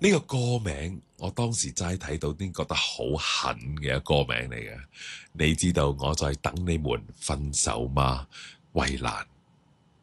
呢個歌名，我當時齋睇到已經覺得好狠嘅一個歌名嚟嘅。你知道我在等你們分手嗎？衛蘭。